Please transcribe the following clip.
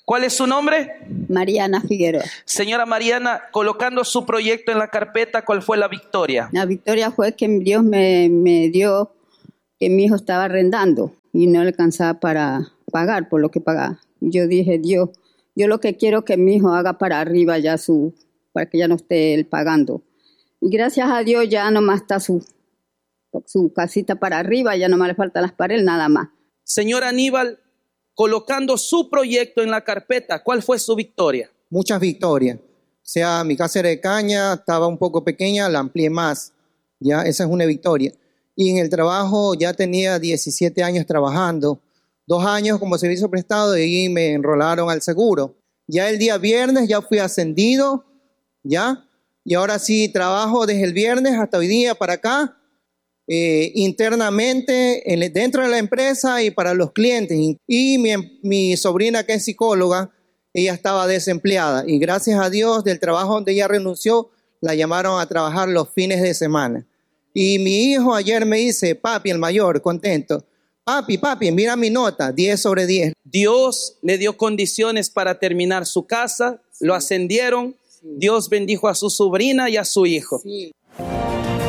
¿Cuál es su nombre? Mariana Figueroa. Señora Mariana, colocando su proyecto en la carpeta, ¿cuál fue la victoria? La victoria fue que Dios me dio que mi hijo estaba arrendando y no le alcanzaba para pagar por lo que pagaba. Yo dije, Dios, yo lo que quiero es que mi hijo haga para arriba ya para que ya no esté él pagando. Y gracias a Dios ya nomás está su casita para arriba, ya nomás le faltan las paredes, nada más. Señor Aníbal, colocando su proyecto en la carpeta, ¿cuál fue su victoria? Muchas victorias. O sea, mi casa era de caña, estaba un poco pequeña, la amplié más. Ya, esa es una victoria. Y en el trabajo ya tenía 17 años trabajando, 2 años como servicio prestado y me enrolaron al seguro. Ya el día viernes ya fui ascendido, ya, y ahora sí trabajo desde el viernes hasta hoy día para acá, internamente dentro de la empresa y para los clientes. Y mi sobrina, que es psicóloga, ella estaba desempleada y gracias a Dios del trabajo donde ella renunció, la llamaron a trabajar los fines de semana. Y mi hijo ayer me dice, papi, el mayor, contento, papi, mira mi nota, 10/10. Dios le dio condiciones para terminar su casa, lo ascendieron, Dios bendijo a su sobrina y a su hijo. Sí.